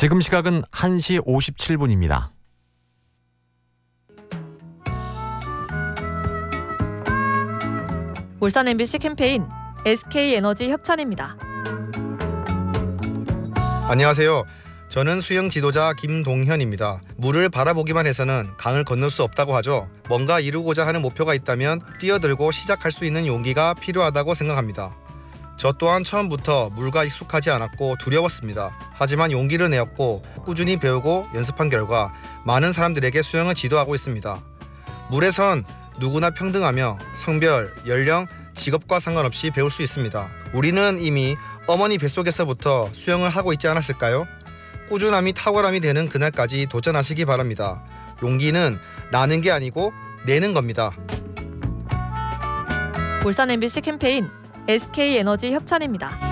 지금 시각은 1시 57분입니다. 울산 MBC 캠페인 SK에너지 협찬입니다. 안녕하세요. 저는 수영 지도자 김동현입니다. 물을 바라보기만 해서는 강을 건널 수 없다고 하죠. 뭔가 이루고자 하는 목표가 있다면 뛰어들고 시작할 수 있는 용기가 필요하다고 생각합니다. 저 또한 처음부터 물과 익숙하지 않았고 두려웠습니다. 하지만 용기를 내었고 꾸준히 배우고 연습한 결과 많은 사람들에게 수영을 지도하고 있습니다. 물에선 누구나 평등하며 성별, 연령, 직업과 상관없이 배울 수 있습니다. 우리는 이미 어머니 뱃속에서부터 수영을 하고 있지 않았을까요? 꾸준함이 탁월함이 되는 그날까지 도전하시기 바랍니다. 용기는 나는 게 아니고 내는 겁니다. 울산 MBC 캠페인 SK에너지 협찬입니다.